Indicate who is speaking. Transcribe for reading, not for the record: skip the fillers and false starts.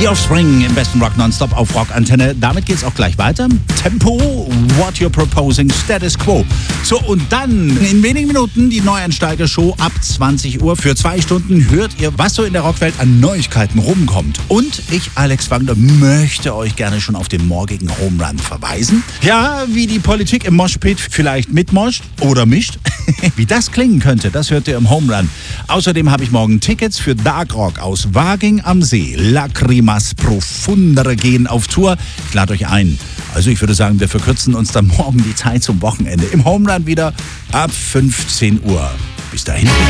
Speaker 1: The Offspring im besten Rock Nonstop auf Rockantenne. Damit geht's auch gleich weiter. Tempo, What You're Proposing, Status Quo. So, und dann in wenigen Minuten die Neueinsteiger-Show ab 20 Uhr. Für 2 Stunden hört ihr, was so in der Rockwelt an Neuigkeiten rumkommt. Und ich, Alex Wagner, möchte euch gerne schon auf den morgigen Home Run verweisen. Ja, wie die Politik im Moshpit vielleicht mitmoscht oder mischt. Wie das klingen könnte, das hört ihr im Home Run. Außerdem habe ich morgen Tickets für Dark Rock aus Waging am See. Lacrimas Profundere gehen auf Tour. Ich lade euch ein. Also ich würde sagen, wir verkürzen uns dann morgen die Zeit zum Wochenende. Im Home Run wieder ab 15 Uhr. Bis dahin.